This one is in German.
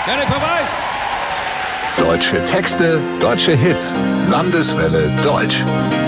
Gerne Verweis! Deutsche Texte, deutsche Hits. Landeswelle Deutsch.